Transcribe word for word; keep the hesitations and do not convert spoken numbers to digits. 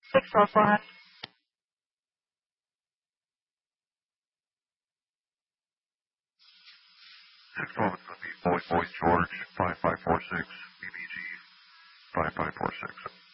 six four four. Six twelve is going to be Boy Boy George five five four six B B G five five four six.